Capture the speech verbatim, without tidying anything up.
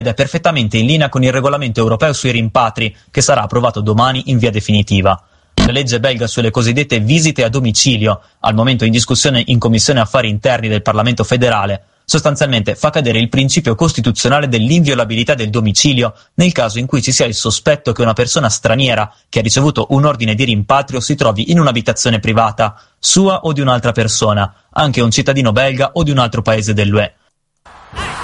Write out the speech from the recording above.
ed è perfettamente in linea con il regolamento europeo sui rimpatri, che sarà approvato domani in via definitiva. La legge belga sulle cosiddette visite a domicilio, al momento in discussione in Commissione Affari Interni del Parlamento federale, sostanzialmente fa cadere il principio costituzionale dell'inviolabilità del domicilio nel caso in cui ci sia il sospetto che una persona straniera che ha ricevuto un ordine di rimpatrio si trovi in un'abitazione privata, sua o di un'altra persona, anche un cittadino belga o di un altro paese dell'U E.